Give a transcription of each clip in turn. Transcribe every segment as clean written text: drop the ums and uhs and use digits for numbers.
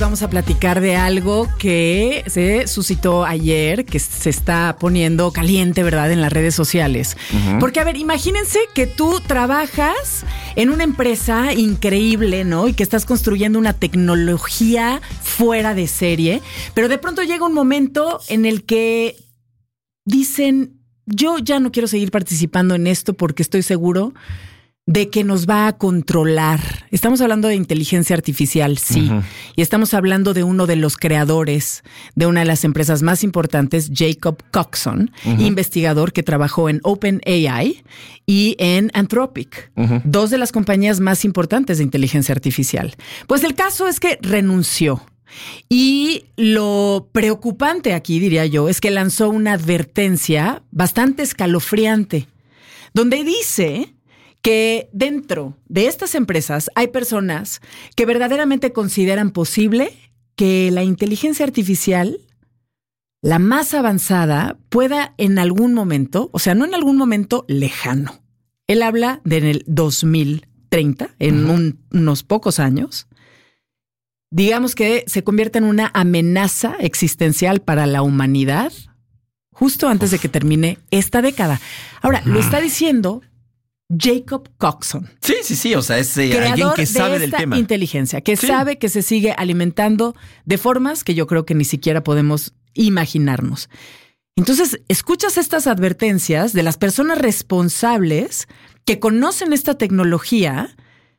Vamos a platicar de algo que se suscitó ayer, que se está poniendo caliente, ¿verdad?, en las redes sociales. Porque, a ver, imagínense que tú trabajas en una empresa increíble, ¿no? Y que estás construyendo una tecnología fuera de serie, pero de pronto llega un momento en el que dicen, yo ya no quiero seguir participando en esto porque estoy seguro de que nos va a controlar. Estamos hablando de inteligencia artificial, sí. Y estamos hablando de uno de los creadores de una de las empresas más importantes, Jacob Coxon, investigador que trabajó en OpenAI y en Anthropic, dos de las compañías más importantes de inteligencia artificial. Pues el caso es que renunció. Y lo preocupante aquí, diría yo, es que lanzó una advertencia bastante escalofriante, donde dice que dentro de estas empresas hay personas que verdaderamente consideran posible que la inteligencia artificial, la más avanzada, pueda en algún momento, o sea, no en algún momento lejano. Él habla de en el 2030, en unos pocos años, digamos que se convierta en una amenaza existencial para la humanidad justo antes de que termine esta década. Ahora, lo está diciendo Jacob Coxon. Sí. O sea, es alguien que sabe del tema. Inteligencia, que sabe que se sigue alimentando de formas que yo creo que ni siquiera podemos imaginarnos. Entonces, escuchas estas advertencias de las personas responsables que conocen esta tecnología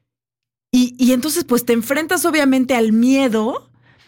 y entonces pues te enfrentas obviamente al miedo,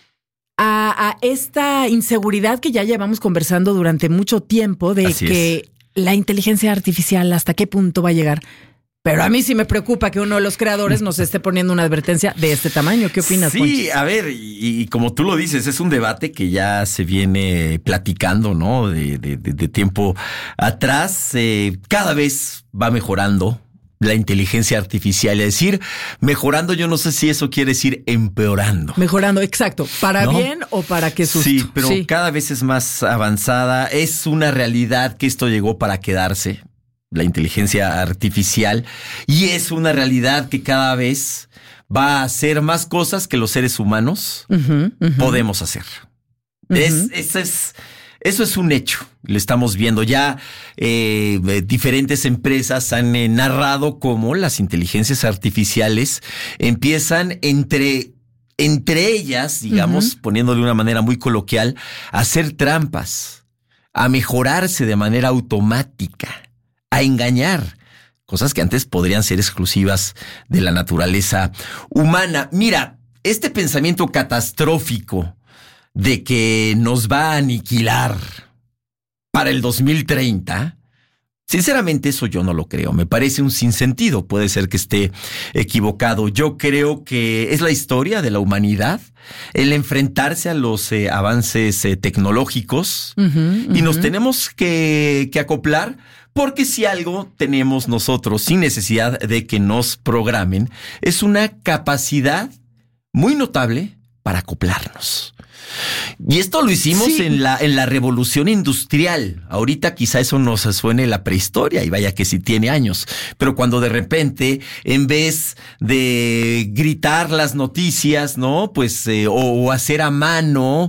a esta inseguridad que ya llevamos conversando durante mucho tiempo de Así que es. La inteligencia artificial, ¿hasta qué punto va a llegar? Pero a mí sí me preocupa que uno de los creadores nos esté poniendo una advertencia de este tamaño. ¿Qué opinas, Sí, Ponchis? a ver, y como tú lo dices, es un debate que ya se viene platicando, ¿no? De tiempo atrás. Cada vez va mejorando la inteligencia artificial. Es decir, mejorando, yo no sé si eso quiere decir empeorando. Mejorando, exacto. ¿Para ¿No? bien o para qué susto? Sí, pero cada vez es más avanzada. Es una realidad que esto llegó para quedarse, la inteligencia artificial, y es una realidad que cada vez va a hacer más cosas que los seres humanos podemos hacer. Eso es un hecho. Lo estamos viendo ya. Diferentes empresas han narrado cómo las inteligencias artificiales empiezan entre ellas, digamos, poniéndolo de una manera muy coloquial, a hacer trampas, a mejorarse de manera automática, a engañar, cosas que antes podrían ser exclusivas de la naturaleza humana. Mira, este pensamiento catastrófico de que nos va a aniquilar para el 2030, sinceramente eso yo no lo creo. Me parece un sinsentido. Puede ser que esté equivocado. Yo creo que es la historia de la humanidad, el enfrentarse a los avances tecnológicos y nos tenemos que acoplar, porque si algo tenemos nosotros sin necesidad de que nos programen, es una capacidad muy notable para acoplarnos. Y esto lo hicimos en la revolución industrial. Ahorita quizá eso nos suene la prehistoria, y vaya que sí tiene años. Pero cuando de repente, en vez de gritar las noticias, ¿no? Pues, o hacer a mano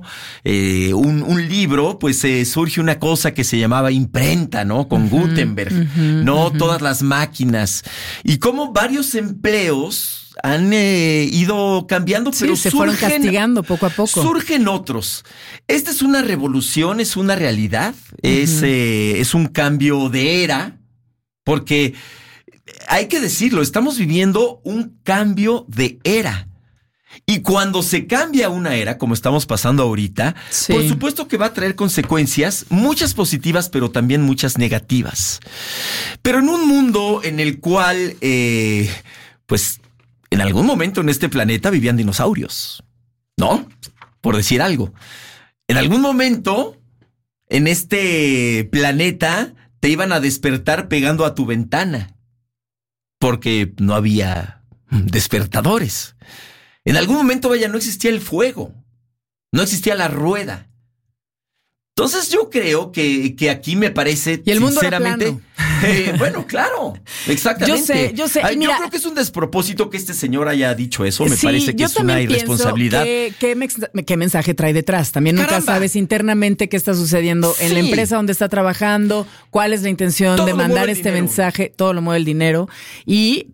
un libro, pues surge una cosa que se llamaba imprenta, ¿no? Con Gutenberg, ¿no? Todas las máquinas. Y como varios empleos han ido cambiando, pero se fueron castigando poco a poco. Surgen otros. Esta es una revolución, es una realidad, es un cambio de era, porque hay que decirlo, estamos viviendo un cambio de era. Y cuando se cambia una era, como estamos pasando ahorita, por supuesto que va a traer consecuencias, muchas positivas, pero también muchas negativas. Pero en un mundo en el cual, pues, en algún momento en este planeta vivían dinosaurios, ¿no? Por decir algo. En algún momento en este planeta te iban a despertar pegando a tu ventana, porque no había despertadores. En algún momento, vaya, no existía el fuego, no existía la rueda. Entonces yo creo que aquí me parece, y el mundo sinceramente, bueno, claro, exactamente. Yo sé. Mira, yo creo que es un despropósito que este señor haya dicho eso. Me parece que es una irresponsabilidad. ¿Qué mensaje trae detrás? También nunca sabes internamente qué está sucediendo en la empresa donde está trabajando, cuál es la intención de mandar este mensaje. Todo lo mueve el dinero y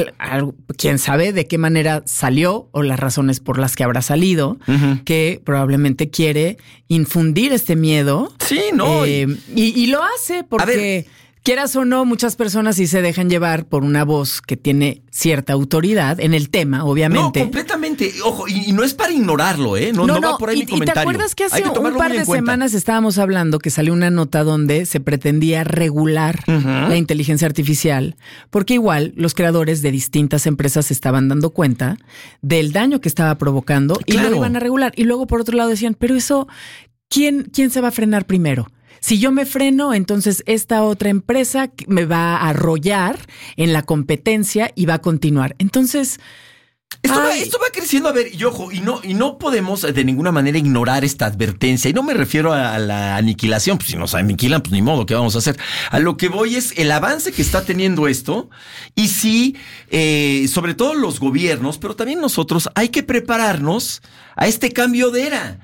quién sabe de qué manera salió o las razones por las que habrá salido, que probablemente quiere infundir este miedo. Sí, no. Y lo hace porque, quieras o no, muchas personas sí se dejan llevar por una voz que tiene cierta autoridad en el tema, obviamente. No, completamente. Ojo, y no es para ignorarlo, ¿eh? No va por ahí mi comentario. ¿Y te acuerdas que hace un par de semanas estábamos hablando que salió una nota donde se pretendía regular la inteligencia artificial? Porque igual los creadores de distintas empresas se estaban dando cuenta del daño que estaba provocando y lo iban a regular. Y luego, por otro lado, decían, pero eso, ¿quién se va a frenar primero? Si yo me freno, entonces esta otra empresa me va a arrollar en la competencia y va a continuar. Entonces, esto va creciendo, a ver, y ojo, y no podemos de ninguna manera ignorar esta advertencia. Y no me refiero a la aniquilación, pues si nos aniquilan, pues ni modo, ¿qué vamos a hacer? A lo que voy es el avance que está teniendo esto. Y sí, sobre todo los gobiernos, pero también nosotros, hay que prepararnos a este cambio de era.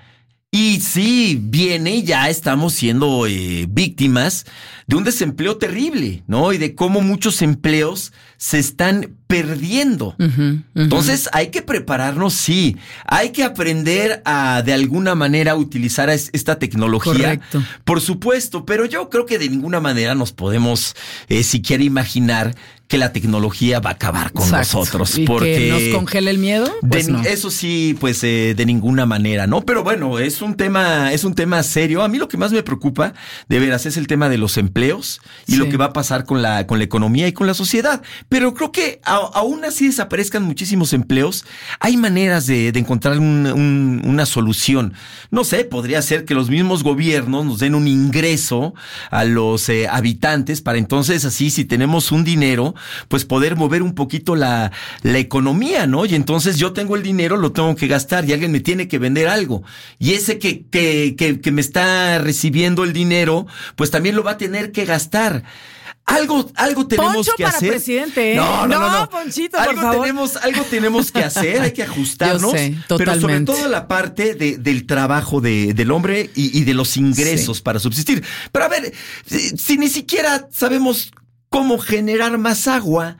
Y sí, ya estamos siendo víctimas de un desempleo terrible, ¿no? Y de cómo muchos empleos se están perdiendo. Entonces hay que prepararnos, sí. Hay que aprender a, de alguna manera, utilizar esta tecnología. Correcto. Por supuesto, pero yo creo que de ninguna manera nos podemos siquiera imaginar que la tecnología va a acabar con nosotros. ¿Y porque que nos congele el miedo? Pues no. Eso sí, pues de ninguna manera, ¿no? Pero bueno, es un tema serio. A mí lo que más me preocupa, de veras, es el tema de los empleos y lo que va a pasar con la economía y con la sociedad. Pero creo que aún así desaparezcan muchísimos empleos, hay maneras de encontrar una solución. No sé, podría ser que los mismos gobiernos nos den un ingreso a los habitantes para entonces así, si tenemos un dinero, pues poder mover un poquito la economía, ¿no? Y entonces yo tengo el dinero, lo tengo que gastar y alguien me tiene que vender algo. Y ese que me está recibiendo el dinero, pues también lo va a tener que gastar. Algo tenemos Poncho que para hacer. Presidente, ¿eh? No, Ponchito, por favor. Algo tenemos que hacer, hay que ajustarnos. Yo sé, totalmente. Pero sobre todo la parte del trabajo del hombre y de los ingresos para subsistir. Pero a ver, si ni siquiera sabemos cómo generar más agua,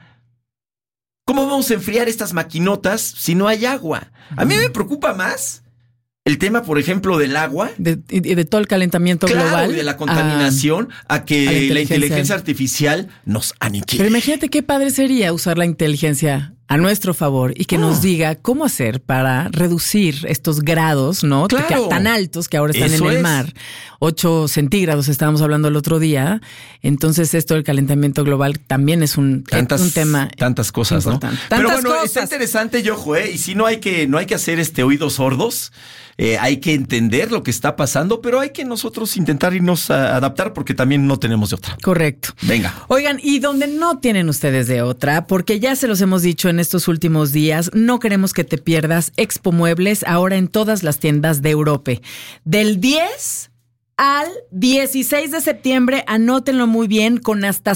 ¿cómo vamos a enfriar estas maquinotas si no hay agua? A mí me preocupa más el tema, por ejemplo, del agua. De todo el calentamiento global. Y de la contaminación a que la inteligencia artificial nos aniquile. Pero imagínate qué padre sería usar la inteligencia a nuestro favor y que nos diga cómo hacer para reducir estos grados, ¿no? Claro. Tan altos que ahora están en el mar. 8 centígrados estábamos hablando el otro día. Entonces esto del calentamiento global también es un tema. Tantas cosas, importante, ¿no? Pero bueno, está interesante, y sí, no hay que hacer oídos sordos. Hay que entender lo que está pasando, pero hay que nosotros intentar irnos a adaptar porque también no tenemos de otra. Correcto. Venga. Oigan, y donde no tienen ustedes de otra, porque ya se los hemos dicho en estos últimos días, no queremos que te pierdas Expo Muebles ahora en todas las tiendas de Europe. Del 10 al 16 de septiembre, anótenlo muy bien, con hasta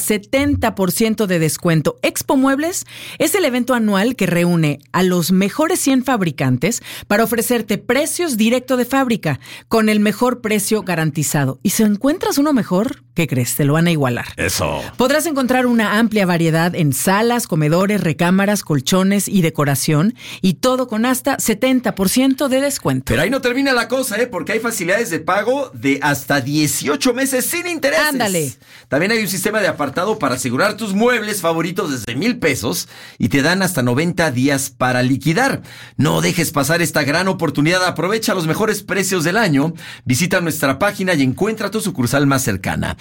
70% de descuento. Expo Muebles es el evento anual que reúne a los mejores 100 fabricantes para ofrecerte precios directo de fábrica, con el mejor precio garantizado. Y si encuentras uno mejor, ¿qué crees? Te lo van a igualar. Eso. Podrás encontrar una amplia variedad en salas, comedores, recámaras, colchones y decoración, y todo con hasta 70% de descuento. Pero ahí no termina la cosa, porque hay facilidades de pago de hasta 18 meses sin intereses. Ándale. También hay un sistema de apartado para asegurar tus muebles favoritos desde $1,000 y te dan hasta 90 días para liquidar. No dejes pasar esta gran oportunidad. Aprovecha los mejores precios del año. Visita nuestra página y encuentra tu sucursal más cercana.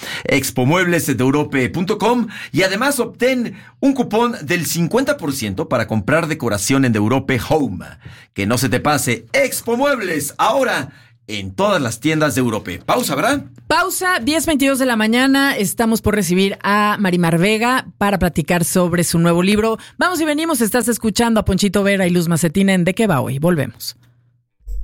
expomueblesdeeurope.com y además obtén un cupón del 50% para comprar decoración en The Europe Home. Que no se te pase. Expo Muebles, ahora en todas las tiendas de Europe. Pausa, ¿verdad? Pausa, 10:22 de la mañana. Estamos por recibir a Marimar Vega para platicar sobre su nuevo libro. Vamos y venimos. Estás escuchando a Ponchito Vera y Luz Macetina en ¿De qué va hoy? Volvemos.